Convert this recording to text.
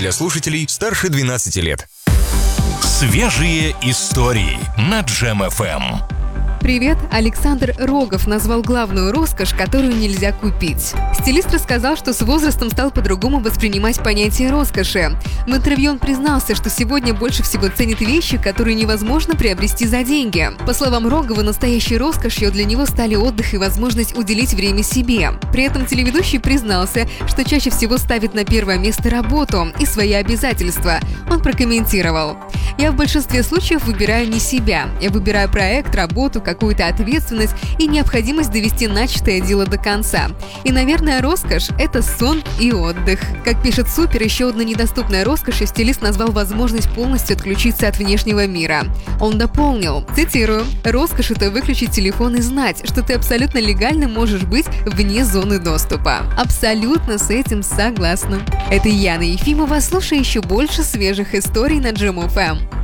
для слушателей старше 12 лет. Свежие истории на Джем FM. Привет! Александр Рогов назвал главную роскошь, которую нельзя купить. Стилист рассказал, что с возрастом стал по-другому воспринимать понятие роскоши. В интервью он признался, что сегодня больше всего ценит вещи, которые невозможно приобрести за деньги. По словам Рогова, настоящей роскошью для него стали отдых и возможность уделить время себе. При этом телеведущий признался, что чаще всего ставит на первое место работу и свои обязательства. Он прокомментировал: «Я в большинстве случаев выбираю не себя. Я выбираю проект, работу, какую-то ответственность и необходимость довести начатое дело до конца. И, наверное, роскошь – это сон и отдых». Как пишет Супер, еще одна недоступная роскошь стилист назвал возможность полностью отключиться от внешнего мира. Он дополнил, цитирую: «Роскошь – это выключить телефон и знать, что ты абсолютно легально можешь быть вне зоны доступа». Абсолютно с этим согласна. Это Яна Ефимова. Слушай еще больше свежих историй на Джем FM.